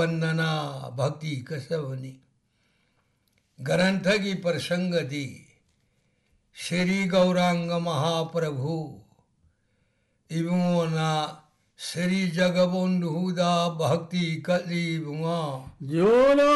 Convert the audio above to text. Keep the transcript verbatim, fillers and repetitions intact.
वंदना भक्ति कसवनी ग्रंथ की प्रसंग दी श्री गौरांग महाप्रभु इवोना श्री जगबंधुदा भक्ति कली बुआ जो